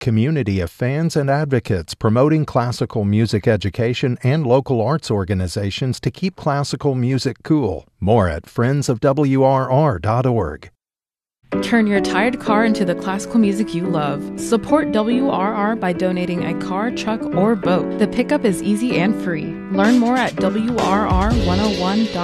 community of fans and advocates promoting classical music education and local arts organizations to keep classical music cool. More at friendsofwrr.org. Turn your tired car into the classical music you love. Support WRR by donating a car, truck, or boat. The pickup is easy and free. Learn more at WRR101.org.